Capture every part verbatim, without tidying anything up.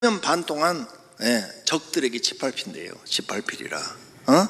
년 반 동안 예, 적들에게 짓밟힌대요. 짓밟히리라. 어?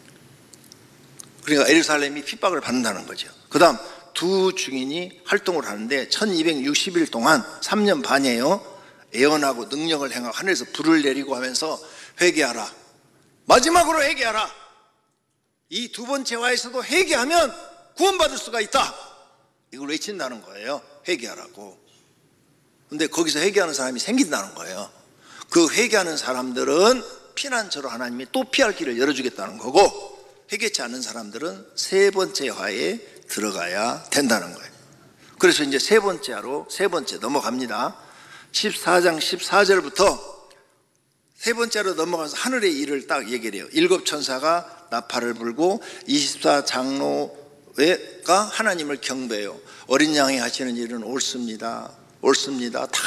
그러니까 예루살렘이 핍박을 받는다는 거죠. 그 다음 두 증인이 활동을 하는데 천이백육십 일 동안 삼 년 반이에요. 예언하고 능력을 행하고 하늘에서 불을 내리고 하면서 회개하라. 마지막으로 회개하라. 이 두 번째 화에서도 회개하면 구원받을 수가 있다. 이걸 외친다는 거예요. 회개하라고. 근데 거기서 회개하는 사람이 생긴다는 거예요. 그 회개하는 사람들은 피난처로 하나님이 또 피할 길을 열어주겠다는 거고, 회개치 않는 사람들은 세 번째 화에 들어가야 된다는 거예요. 그래서 이제 세 번째 화로 세 번째 넘어갑니다. 십사 장 십사 절부터 세 번째로 넘어가서 하늘의 일을 딱 얘기를 해요. 일곱 천사가 나팔을 불고 이십사 장로가 하나님을 경배해요. 어린 양이 하시는 일은 옳습니다. 옳습니다. 다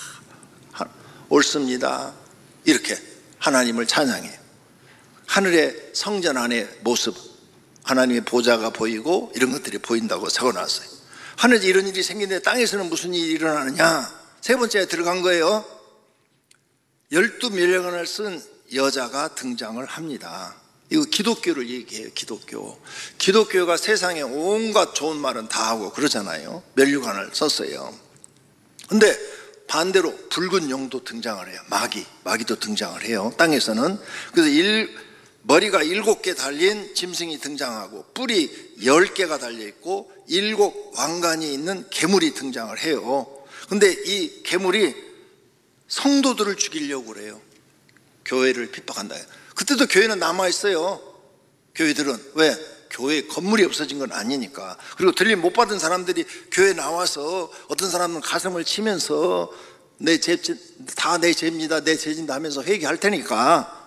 옳습니다. 이렇게 하나님을 찬양해요. 하늘의 성전 안의 모습, 하나님의 보좌가 보이고 이런 것들이 보인다고 적어놨어요. 하늘에서 이런 일이 생기는데 땅에서는 무슨 일이 일어나느냐? 세 번째에 들어간 거예요. 열두 멸류관을 쓴 여자가 등장을 합니다. 이거 기독교를 얘기해요. 기독교. 기독교가 세상에 온갖 좋은 말은 다 하고 그러잖아요. 멸류관을 썼어요. 근데 반대로 붉은 용도 등장을 해요. 마귀, 마귀도 등장을 해요. 땅에서는. 그래서 일, 머리가 일곱 개 달린 짐승이 등장하고 뿔이 열 개가 달려있고 일곱 왕관이 있는 괴물이 등장을 해요. 근데 이 괴물이 성도들을 죽이려고 그래요. 교회를 핍박한다. 그때도 교회는 남아있어요. 교회들은. 왜? 교회 건물이 없어진 건 아니니까. 그리고 들림 못 받은 사람들이 교회 나와서 어떤 사람은 가슴을 치면서 내 죄, 다 내 죄입니다. 내 죄진다 하면서 회개할 테니까.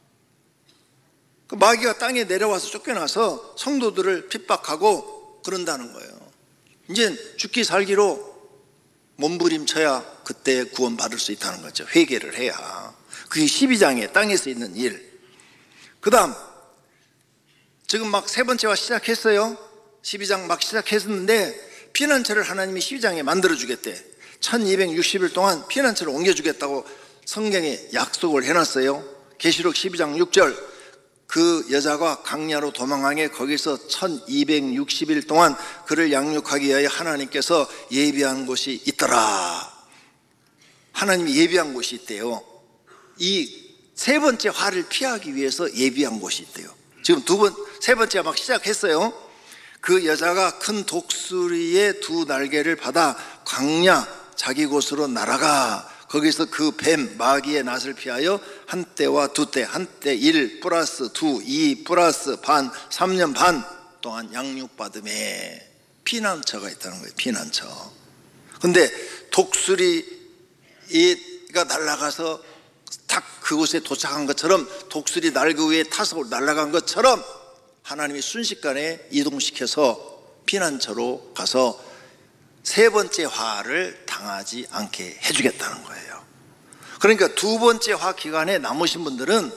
그 마귀가 땅에 내려와서 쫓겨나서 성도들을 핍박하고 그런다는 거예요. 이제 죽기 살기로 몸부림쳐야 그때 구원받을 수 있다는 거죠. 회개를 해야. 그게 십이 장에 땅에서 있는 일. 그 다음 지금 막 세 번째와 시작했어요. 십이 장 막 시작했는데 피난처를 하나님이 십이 장에 만들어주겠대. 천이백육십 일 동안 피난처를 옮겨주겠다고 성경에 약속을 해놨어요. 계시록 십이 장 육 절, 그 여자가 강야로 도망하게 거기서 천이백육십 일 동안 그를 양육하기 위하여 하나님께서 예비한 곳이 있더라. 하나님이 예비한 곳이 있대요. 이 세 번째 화를 피하기 위해서 예비한 곳이 있대요. 지금 두 번, 세 번째가 막 시작했어요. 그 여자가 큰 독수리의 두 날개를 받아 광야 자기 곳으로 날아가 거기서 그 뱀 마귀의 낯을 피하여 한 때와 두 때, 한 때 일 플러스 두, 이 플러스 반, 삼 년 반 동안 양육받음에 피난처가 있다는 거예요. 피난처. 근데 독수리가 날아가서 딱 그곳에 도착한 것처럼, 독수리 날개 위에 타서 날아간 것처럼 하나님이 순식간에 이동시켜서 피난처로 가서 세 번째 화를 당하지 않게 해주겠다는 거예요. 그러니까 두 번째 화 기간에 남으신 분들은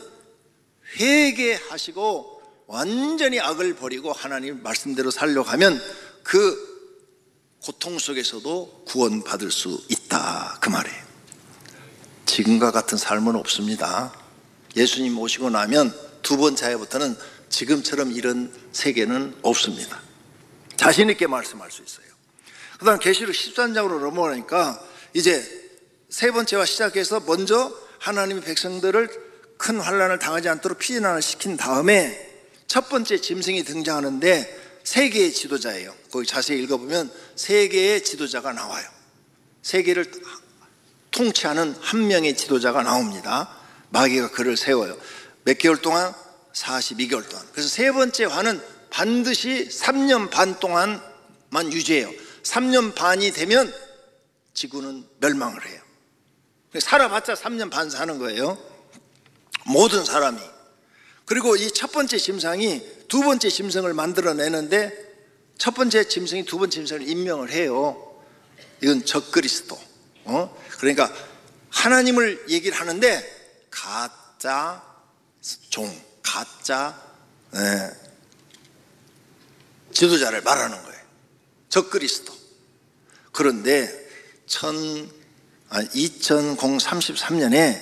회개하시고 완전히 악을 버리고 하나님 말씀대로 살려고 하면 그 고통 속에서도 구원받을 수 있다, 그 말이에요. 지금과 같은 삶은 없습니다. 예수님 오시고 나면 두 번째 해부터는 지금처럼 이런 세계는 없습니다. 자신 있게 말씀할 수 있어요. 그 다음 계시록 십삼 장으로 넘어가니까 이제 세 번째와 시작해서 먼저 하나님의 백성들을 큰 환난을 당하지 않도록 피난을 시킨 다음에 첫 번째 짐승이 등장하는데 세 개의 지도자예요. 거기 자세히 읽어보면 세 개의 지도자가 나와요. 세계를 통치하는 한 명의 지도자가 나옵니다. 마귀가 그를 세워요. 몇 개월 동안? 사십이 개월 동안. 그래서 세 번째 화는 반드시 삼 년 반 동안만 유지해요. 삼 년 반이 되면 지구는 멸망을 해요. 살아봤자 삼 년 반 사는 거예요. 모든 사람이. 그리고 이 첫 번째 짐승이 두 번째 짐승을 만들어내는데 첫 번째 짐승이 두 번째 짐승을 임명을 해요. 이건 적그리스도. 어? 그러니까 하나님을 얘기를 하는데 가짜 종, 가짜 네. 지도자를 말하는 거예요. 적그리스도. 그런데 천 이천삼십삼 년에